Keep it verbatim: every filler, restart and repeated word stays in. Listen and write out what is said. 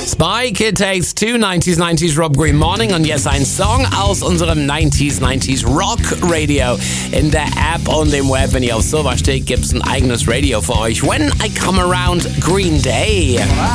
Spike, It Takes Two, neunzig neunzig Rob Green Morning und jetzt ein Song aus unserem neunzig neunzig Rock Radio. In der App und im Web, wenn ihr auf sowas steht, gibt es ein eigenes Radio für euch. When I Come Around, Green Day.